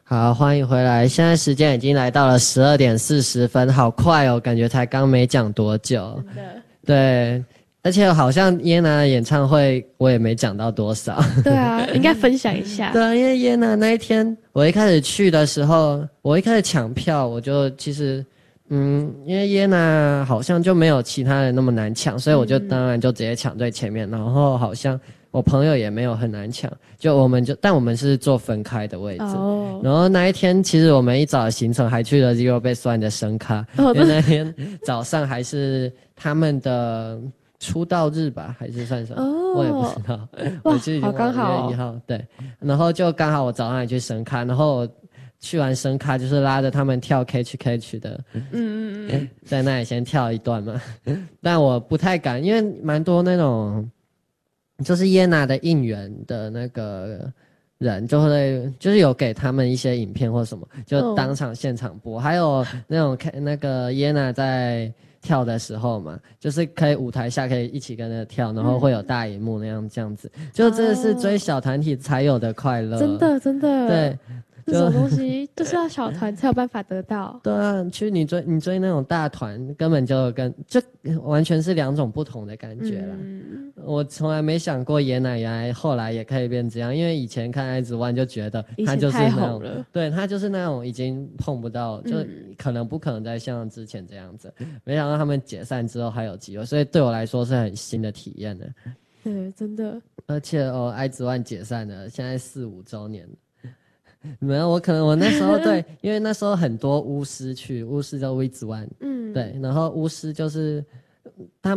好，欢迎回来。现在时间已经来到了12:40，好快哦，感觉才刚没讲多久。 真的。 对，而且好像耶娜的演唱会我也没讲到多少。 对啊，应该分享一下。 对啊，因为耶娜那一天我一开始去的时候，我一开始抢票，我就其实因为耶娜好像就没有其他人那么难抢，所以我就当然就直接抢最前面，然后好像我朋友也没有很难抢，但我们是坐分开的位置。 哦。 然后那一天其实我们一早的行程还去了 Zero Base One 的声咖，因为那天早上还是他们的出道日吧，还是算什么？我也不知道。我记得好刚好 1月1号，对。然后就刚好我早上也去声咖，然后我去完声咖就是拉着他们跳 Catch Catch 的，在那里先跳一段嘛。但我不太敢，因为蛮多那种就是耶娜的应援的那个人就是有给他们一些影片或什么，就当场现场播。还有那种那个耶娜在跳的时候嘛，就是可以舞台下可以一起跟着跳，然后会有大荧幕那样这样子，就真的是追小团体才有的快乐。 真的真的。 对。 这种东西就是要小团才有办法得到。 对啊，你追那种大团，根本就完全是两种不同的感觉啦。我从来没想过爷奶原来后来也可以变这样，因为以前看IZ*ONE就觉得他就是那种，对，他就是那种已经碰不到，就不可能再像之前这样子。没想到他们解散之后还有机会，所以对我来说是很新的体验的。 对，真的。 而且IZ*ONE解散了，现在4、5周年了。没有，我那时候对，因为那时候很多巫师叫 WIZ*ONE，对，然后巫师就是他。